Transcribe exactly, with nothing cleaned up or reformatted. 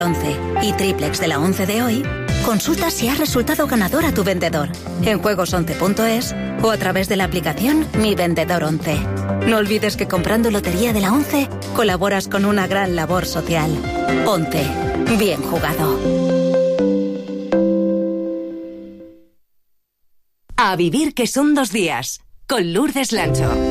once y triplex de la once de hoy, consulta si ha resultado ganador a tu vendedor en juegos once punto es o a través de la aplicación Mi Vendedor once. No olvides que comprando Lotería de la once colaboras con una gran labor social. once. Bien jugado. A vivir que son dos días, con Lourdes Lancho.